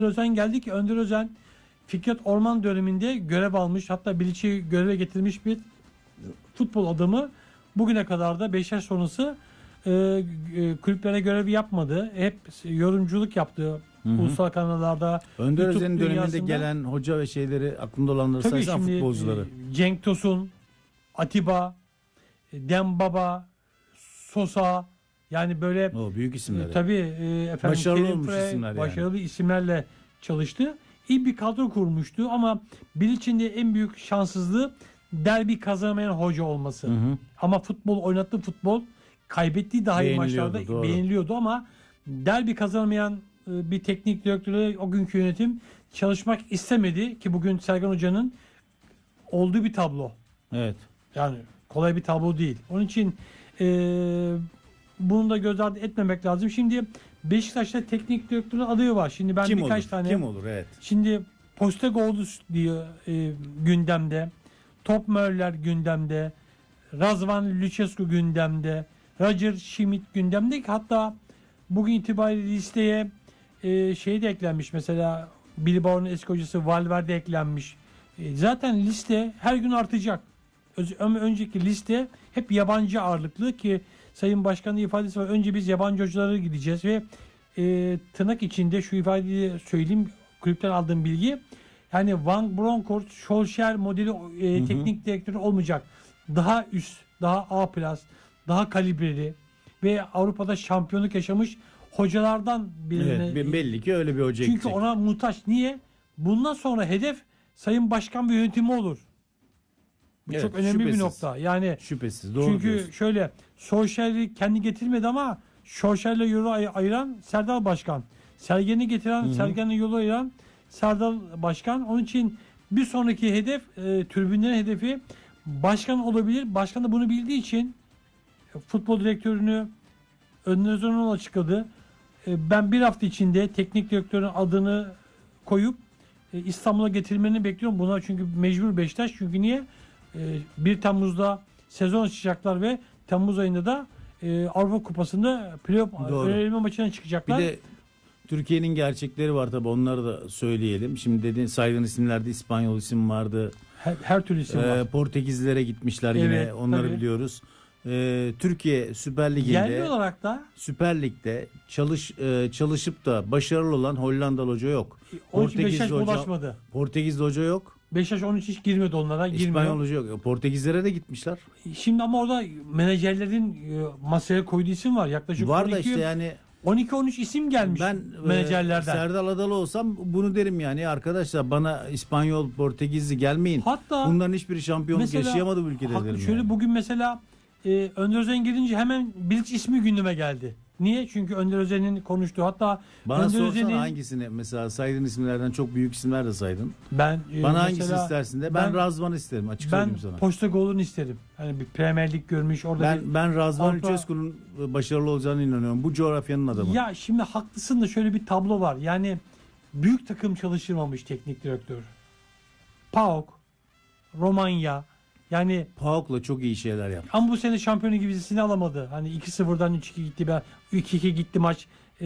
Özen geldi ki Önder Özen Fikret Orman döneminde görev almış, hatta Bilic'i göreve getirmiş bir futbol adamı. Bugüne kadar da Beşiktaş sonrası kulüplere görev yapmadı. Hep yorumculuk yaptı. Ulusal kanallarda. Önder YouTube Özen'in döneminde dünyasında gelen hoca ve şeyleri aklımda olanları tabii saysan şimdi futbolcuları. Cenk Tosun, Atiba, Dembaba, Sosa, yani böyle O büyük isimler. tabii efendim Başarılı Kerim olmuş Frey, isimler yani. başarılı isimlerle çalıştı. İyi bir kadro kurmuştu ama Bilic'in de en büyük şanssızlığı derbi kazanamayan hoca olması. Ama futbol oynattığı futbol kaybettiği daha iyi maçlarda Doğru. beğeniliyordu ama derbi kazanamayan bir teknik direktörle o günkü yönetim çalışmak istemedi ki bugün Sergen Hoca'nın olduğu bir tablo. Evet. Yani kolay bir tablo değil. Onun için bunu da göz ardı etmemek lazım. Şimdi Beşiktaş'ta teknik direktörün adayı var. Şimdi ben birkaç tane. Kim olur? Evet. Şimdi Postecoglou diyor gündemde. Top Möller gündemde. Razvan Lucescu gündemde. Roger Schmidt gündemde. Hatta bugün itibariyle listeye şey de eklenmiş. Mesela Bilbao'nun eski hocası Valverde eklenmiş. Zaten liste her gün artacak. Önceki liste hep yabancı ağırlıklı ki Sayın Başkan'ın ifadesi var. Önce biz yabancı hocalara gideceğiz ve tırnak içinde şu ifadeyi söyleyeyim, kulüpten aldığım bilgi. Yani Van Bronckhorst, Solskjaer modeli teknik direktörü olmayacak. Daha üst, daha A+, daha kalibreli ve Avrupa'da şampiyonluk yaşamış hocalardan birine. Evet, belli ki öyle bir hoca Çünkü gidecek. ona muhtaç. Niye? Bundan sonra hedef Sayın Başkan ve yönetimi olur. Bu Evet, çok önemli şüphesiz. bir nokta. Yani Şüphesiz. Doğru çünkü diyorsun. şöyle Solskjaer'i kendi getirmedi ama Solskjaer'le yolu ayıran Serdal Başkan. Sergen'i getiren, Sergen'le yolu ayıran Serdal Başkan. Onun için bir sonraki hedef tribünlerin hedefi başkan olabilir. Başkan da bunu bildiği için futbol direktörünü Önder Özen'e açıkladı. Ben bir hafta içinde teknik direktörün adını koyup İstanbul'a getirmeni bekliyorum. Buna çünkü mecbur Beşiktaş. Çünkü niye? 1 Temmuz'da sezon açacaklar ve Temmuz ayında da Avrupa Kupası'nda playoff eleme maçına çıkacaklar. Bir de Türkiye'nin gerçekleri var tabii, onları da söyleyelim. Şimdi dediğin saydığın isimlerde İspanyol isim vardı. Her türlü isim var. Portekizlilere gitmişler Evet, yine, onları tabii. biliyoruz. Türkiye Süper Yerli Ligi'nde, olarak da Süper Lig'de çalışıp da başarılı olan Hollandalı hoca yok. onun için Beşiktaş ulaşmadı. Portekizli hoca yok. Beşiktaş onun için hiç girmedi onlara. İspanyol hoca yok. Portekizlere de gitmişler. Şimdi ama orada menajerlerin masaya koyduğu isim var. Yaklaşık Var 12, da işte yani 12-13 isim gelmiş ben menajerlerden. Serdal Adalı olsam bunu derim yani, arkadaşlar bana İspanyol, Portekizli gelmeyin. Hatta bunların hiçbiri şampiyonluk yaşayamadı bu ülkede derim. şöyle yani. bugün mesela Önder Özen gelince hemen Bilic ismi gündeme geldi. Niye? Çünkü Önder Özen'in konuştuğu, hatta Bana Önder sorsana Özen'in hangisini, mesela saydığın isimlerden çok büyük isimler de saydın. bana Hangisi istersin de, ben Razvan isterim, açık söyleyeyim sana. Postecoglou'nu isterim. Yani bir Premier Lig görmüş orada. Ben Razvan Avrupa- Lucescu'nun başarılı olacağına inanıyorum. Bu coğrafyanın adamı. Ya şimdi haklısın da şöyle bir tablo var. Yani büyük takım çalıştırmamış teknik direktör. PAOK, Romanya, yani PAOK'la çok iyi şeyler yaptı. ama bu sene şampiyonu gibi vizesini alamadı. Hani 2-0'dan 3-2 gitti, 3-2 gitti maç.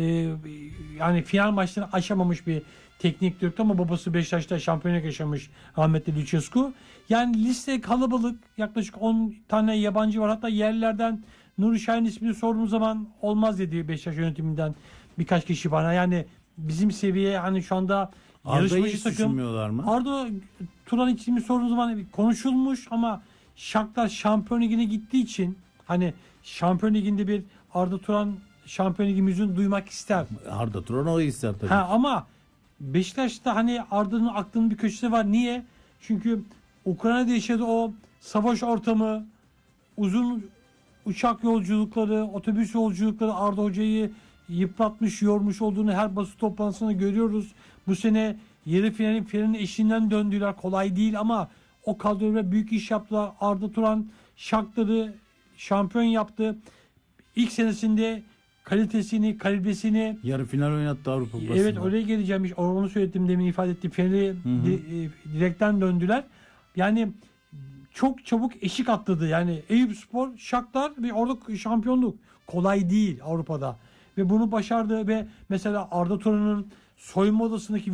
Yani final maçlarını aşamamış bir teknik direktör ama babası Beşiktaş'ta şampiyonluk yaşamış rahmetli Lucescu. Yani liste kalabalık. Yaklaşık 10 tane yabancı var. Hatta yerlilerden Nuri Şahin ismini sorduğum zaman olmaz dedi Beşiktaş yönetiminden birkaç kişi bana. Yani bizim seviye hani şu anda Arda'yı yarışmacı hiç takım. düşünmüyorlar mı? Arda Turan ismini sorduğum zaman konuşulmuş ama Shakhtar Şampiyon Ligi'ne gittiği için hani Şampiyon Ligi'nde bir Arda Turan Şampiyon Ligi yüzünü duymak ister. Arda Turan o ister tabii. Ama Beşiktaş'ta hani Arda'nın aklının bir köşesi var. Niye? Çünkü Ukrayna'da yaşadığı o savaş ortamı, uzun uçak yolculukları, otobüs yolculukları Arda Hoca'yı yıpratmış, yormuş olduğunu her basın toplantısında görüyoruz. Bu sene yarı finalin eşiğinden döndüler. Kolay değil ama o kadroyla büyük iş yaptılar. Arda Turan Shakhtar'ı şampiyon yaptı. İlk senesinde kalitesini, kalibresini, Yarı final oynattı Avrupa Kupası'nda. evet oraya geleceğim. Onu söyledim, demin ifade ettim. Fener'i direkten döndüler. Yani çok çabuk eşik atladı. Yani Eyüpspor, Shakhtar ve orada şampiyonluk kolay değil Avrupa'da. Ve bunu başardı ve mesela Arda Turan'ın soyunma odasındaki